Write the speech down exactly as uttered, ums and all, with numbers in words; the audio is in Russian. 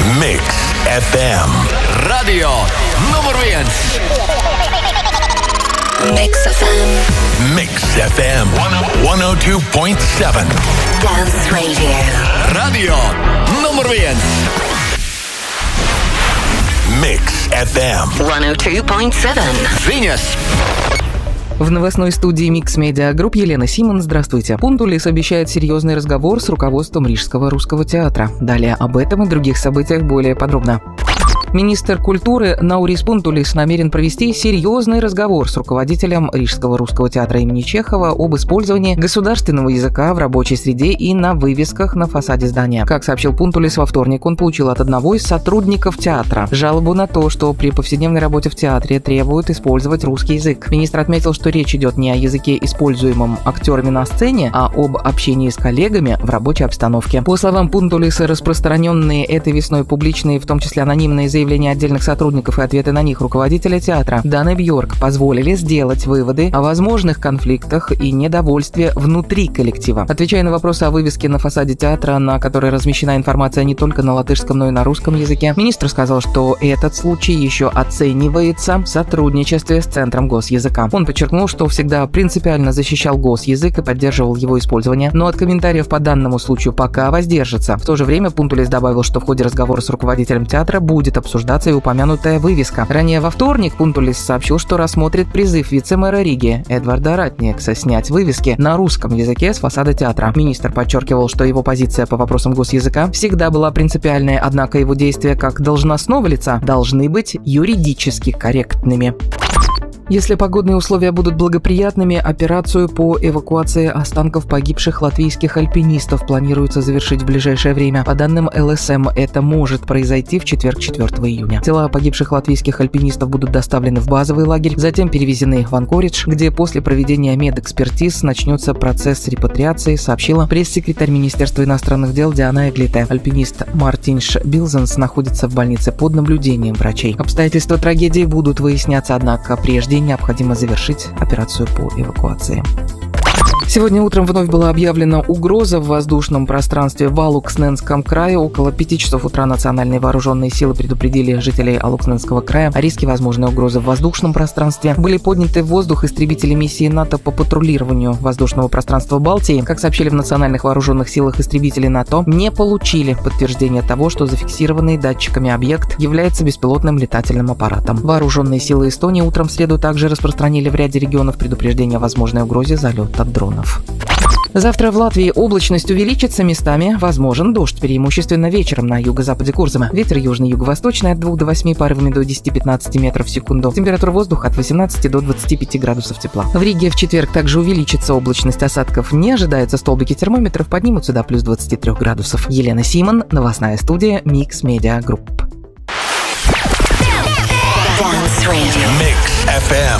Mix эф эм. Radio nummer viens. Mix эф эм. Mix эф эм сто два точка семь. Dance Radio. Radio nummer viens. Mix эф эм сто два точка семь. Viņas. В новостной студии Mix Media Group Елена Симон. Здравствуйте. Пунтулис обещает серьезный разговор с руководством Рижского русского театра. Далее об этом и других событиях более подробно. Министр культуры Наурис Пунтулис намерен провести серьезный разговор с руководителем Рижского русского театра имени Чехова об использовании государственного языка в рабочей среде и на вывесках на фасаде здания. Как сообщил Пунтулис во вторник, он получил от одного из сотрудников театра жалобу на то, что при повседневной работе в театре требуют использовать русский язык. Министр отметил, что речь идет не о языке, используемом актерами на сцене, а об общении с коллегами в рабочей обстановке. По словам Пунтулиса, распространенные этой весной публичные, в том числе анонимные заявления, Заявления отдельных сотрудников и ответы на них руководителя театра Даны Бьорк позволили сделать выводы о возможных конфликтах и недовольстве внутри коллектива. Отвечая на вопросы о вывеске на фасаде театра, на которой размещена информация не только на латышском, но и на русском языке, министр сказал, что этот случай еще оценивается в сотрудничестве с Центром госязыка. Он подчеркнул, что всегда принципиально защищал госязык и поддерживал его использование, но от комментариев по данному случаю пока воздержится. В то же время Пунтулис добавил, что в ходе разговора с руководителем театра будет обсуждаться обсуждаться и упомянутая вывеска. Ранее во вторник Пунтулис сообщил, что рассмотрит призыв вице-мэра Риги Эдварда Ратникса снять вывески на русском языке с фасада театра. Министр подчеркивал, что его позиция по вопросам госязыка всегда была принципиальной, однако его действия как должностного лица должны быть юридически корректными. Если погодные условия будут благоприятными, операцию по эвакуации останков погибших латвийских альпинистов планируется завершить в ближайшее время. По данным эл эс эм, это может произойти в четверг, четвёртого июня. Тела погибших латвийских альпинистов будут доставлены в базовый лагерь, затем перевезены в Анкоридж, где после проведения медэкспертиз начнется процесс репатриации, сообщила пресс-секретарь Министерства иностранных дел Диана Эглите. Альпинист Мартинш Билзенс находится в больнице под наблюдением врачей. Обстоятельства трагедии будут выясняться, однако прежде необходимо завершить операцию по эвакуации. Сегодня утром вновь была объявлена угроза в воздушном пространстве в Алуксненском крае. Около пяти часов утра национальные вооруженные силы предупредили жителей Алуксненского края о риске возможной угрозы в воздушном пространстве. Были подняты в воздух истребители миссии НАТО по патрулированию воздушного пространства Балтии. Как сообщили в национальных вооруженных силах, истребители НАТО не получили подтверждения того, что зафиксированный датчиками объект является беспилотным летательным аппаратом. Вооруженные силы Эстонии утром в среду также распространили в ряде регионов предупреждение о возможной угрозе залета дронов. Завтра в Латвии облачность увеличится местами, возможен дождь, преимущественно вечером на юго-западе Курзама. Ветер южно-юго-восточный от двух до восьми, порывами до десяти-пятнадцати метров в секунду. Температура воздуха от восемнадцати до двадцати пяти градусов тепла. В Риге в четверг также увеличится облачность, осадков не ожидается, столбики термометров поднимутся до плюс двадцати трёх градусов. Елена Симон, новостная студия Mix Media Group. Mix эф эм.